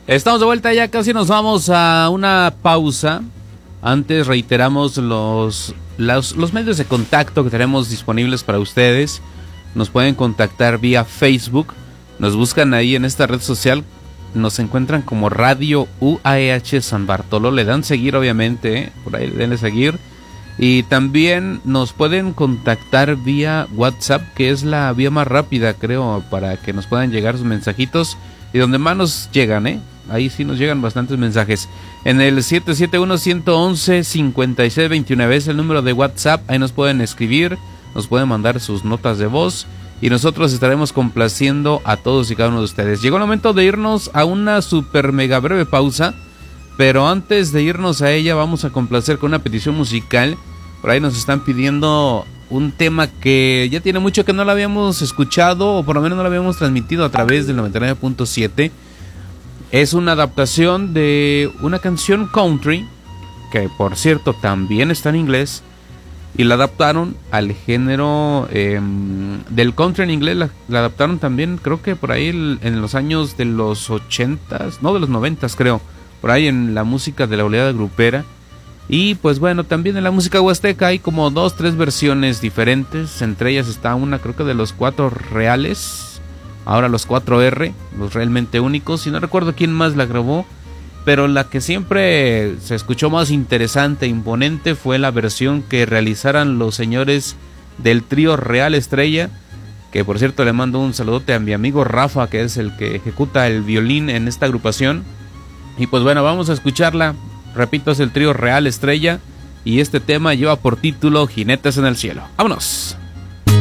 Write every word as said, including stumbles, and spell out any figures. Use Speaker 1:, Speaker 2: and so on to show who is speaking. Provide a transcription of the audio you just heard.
Speaker 1: Estamos de vuelta, ya casi nos vamos a una pausa. Antes reiteramos los, los, los medios de contacto que tenemos disponibles para ustedes. Nos pueden contactar vía Facebook. Nos buscan ahí en esta red social. Nos encuentran como Radio U A E H San Bartolo. Le dan seguir, obviamente, ¿eh? Por ahí denle seguir. Y también nos pueden contactar vía WhatsApp, que es la vía más rápida, creo, para que nos puedan llegar sus mensajitos. Y donde más nos llegan, ¿eh? Ahí sí nos llegan bastantes mensajes. En el siete siete uno, uno uno uno, cinco seis dos nueve es el número de WhatsApp. Ahí nos pueden escribir, nos pueden mandar sus notas de voz. Y nosotros estaremos complaciendo a todos y cada uno de ustedes. Llegó el momento de irnos a una super mega breve pausa. Pero antes de irnos a ella, vamos a complacer con una petición musical. Por ahí nos están pidiendo un tema que ya tiene mucho que no lo habíamos escuchado, o por lo menos no lo habíamos transmitido a través del noventa y nueve punto siete. Es una adaptación de una canción country, que por cierto también está en inglés, y la adaptaron al género eh, del country en inglés. La, la adaptaron también, creo que por ahí el, en los años de los ochentas, no, de los noventas creo, por ahí en la música de la oleada grupera. Y pues bueno, también en la música huasteca hay como dos, tres versiones diferentes. Entre ellas está una, creo que de los cuatro reales, ahora los cuatro R, los realmente únicos. Y no recuerdo quién más la grabó, pero la que siempre se escuchó más interesante e imponente fue la versión que realizaran los señores del trío Real Estrella. Que por cierto le mando un saludote a mi amigo Rafa, que es el que ejecuta el violín en esta agrupación. Y pues bueno, vamos a escucharla. Repito, es el trío Real Estrella y este tema lleva por título Jinetes en el Cielo. ¡Vámonos!